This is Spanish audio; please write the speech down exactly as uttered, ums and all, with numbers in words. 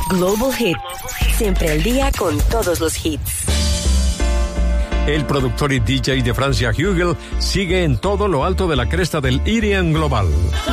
Global Hits. Siempre al día con todos los hits. El productor y D J de Francia Hugel sigue en todo lo alto de la cresta del I R I A N Global.